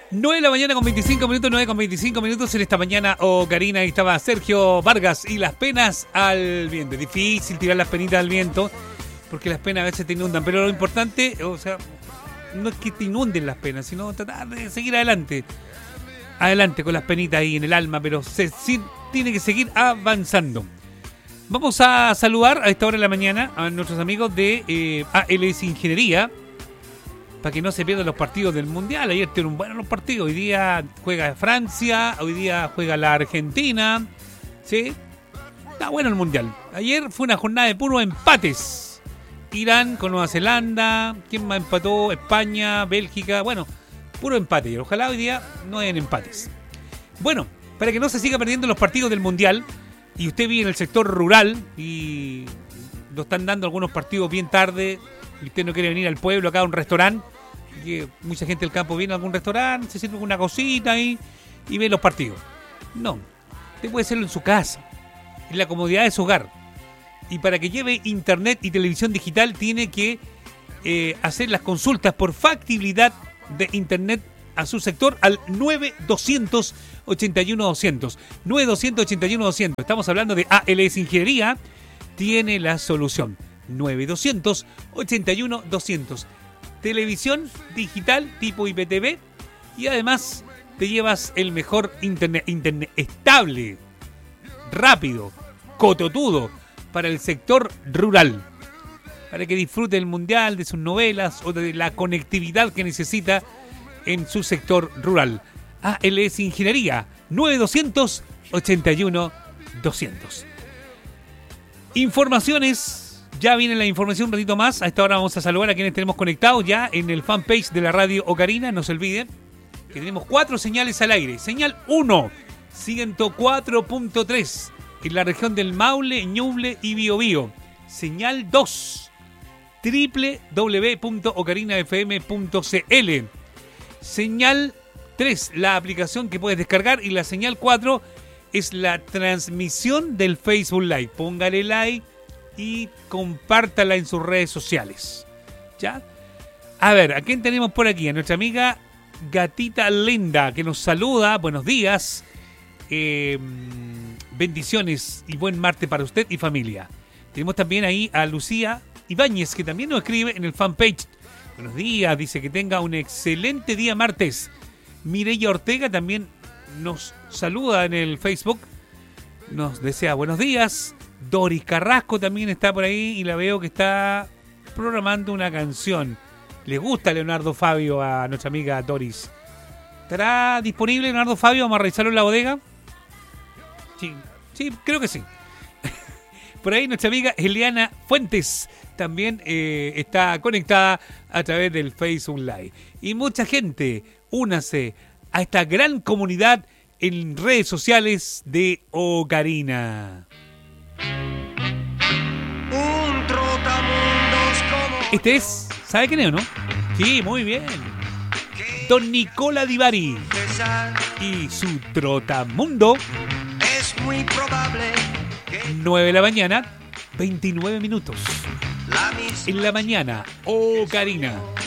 9 de la mañana con 25 minutos, 9 con 25 minutos en esta mañana. Karina, ahí estaba Sergio Vargas y las penas al viento. Es difícil tirar las penitas al viento porque las penas a veces te inundan, pero lo importante, o sea, no es que te inunden las penas, sino tratar de seguir adelante. Adelante con las penitas ahí en el alma, pero sí, tiene que seguir avanzando. Vamos a saludar a esta hora de la mañana a nuestros amigos de ALS Ingeniería, para que no se pierdan los partidos del Mundial. Ayer tuvieron buenos los partidos. Hoy día juega Francia, hoy día juega la Argentina. ¿Sí? Está bueno el Mundial. Ayer fue una jornada de puros empates. Irán con Nueva Zelanda. ¿Quién más empató? España, Bélgica. Bueno, puro empate. Ojalá hoy día no hayan empates. Bueno, para que no se siga perdiendo los partidos del Mundial, y usted vive en el sector rural y lo están dando algunos partidos bien tarde, y usted no quiere venir al pueblo, acá a un restaurante, que mucha gente del campo viene a algún restaurante, se sirve una cosita ahí y ve los partidos. No, usted puede hacerlo en su casa, en la comodidad de su hogar. Y para que lleve internet y televisión digital tiene que hacer las consultas por factibilidad de internet a su sector al 9200 81-200. 9200-81-200. Estamos hablando de ALS Ingeniería. Tiene la solución. 9200-81-200. Televisión digital tipo IPTV. Y además te llevas el mejor internet estable, rápido, cototudo para el sector rural. Para que disfrute del Mundial, de sus novelas o de la conectividad que necesita en su sector rural. ALS Ingeniería, 9200 81 200. Informaciones, ya viene la información un ratito más. A esta hora vamos a saludar a quienes tenemos conectados ya en el fanpage de la radio Ocarina. No se olviden que tenemos 4 señales al aire. Señal 1, 104.3 en la región del Maule, Ñuble y Biobío. Señal 2, www.ocarinafm.cl. Señal 3, la aplicación que puedes descargar, y la señal 4 es la transmisión del Facebook Live. Póngale like y compártala en sus redes sociales. ¿Ya? A ver, ¿a quién tenemos por aquí? A nuestra amiga Gatita Linda, que nos saluda. Buenos días. Bendiciones y buen martes para usted y familia. Tenemos también ahí a Lucía Ibáñez, que también nos escribe en el fanpage. Buenos días, dice que tenga un excelente día martes. Mireya Ortega también nos saluda en el Facebook, nos desea buenos días. Doris Carrasco también está por ahí y la veo que está programando una canción. ¿Le gusta Leonardo Fabio a nuestra amiga Doris? ¿Estará disponible Leonardo Fabio? Vamos a revisarlo en la bodega. Sí, creo que sí. Por ahí nuestra amiga Eliana Fuentes también está conectada a través del Facebook Live. Y mucha gente, únase a esta gran comunidad en redes sociales de Ocarina. Un trotamundos como... Este es, ¿sabe quién es o no? Sí, muy bien. Don Nicola Di Bari y su trotamundo. Es muy probable que 9 de la mañana, 29 minutos. En la mañana, Ocarina.